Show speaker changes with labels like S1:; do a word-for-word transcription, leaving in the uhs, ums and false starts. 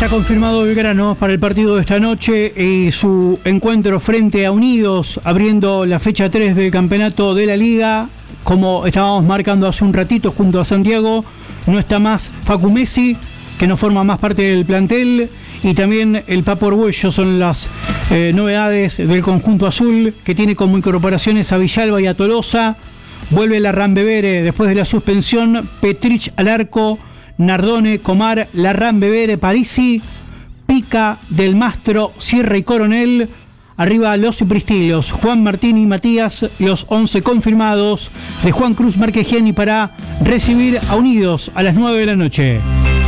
S1: Está confirmado Belgrano para el partido de esta noche y su encuentro frente a Unidos, abriendo la fecha tres del campeonato de la Liga. Como estábamos marcando hace un ratito junto a Santiago, no está más Facu Messi, que no forma más parte del plantel, y también el Papo Arguello. Son las eh, novedades del conjunto azul, que tiene como incorporaciones a Villalba y a Tolosa. Vuelve Larrán Bebere después de la suspensión, Petrich al arco, Nardone, Comar, Larrán Bebere, Parisi, Pica, Del Mastro, Sierra y Coronel. Arriba los Pristilos, Juan Martín y Matías, los once confirmados de Juan Cruz Marquegiani para recibir a Unidos a las nueve de la noche.